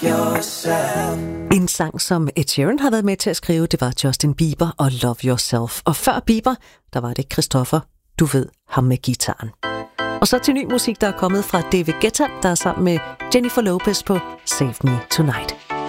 yourself. En sang, som Ed Sheeran har været med til at skrive, det var Justin Bieber og Love Yourself. Og før Bieber, der var det Christoffer, du ved, ham med gitaren. Og så til ny musik, der er kommet fra David Guetta, der er sammen med Jennifer Lopez på Save Me Tonight.